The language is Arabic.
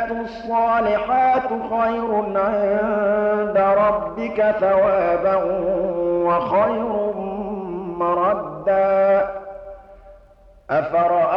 والباقيات الصالحات خير عند ربك ثوابا وخير مردا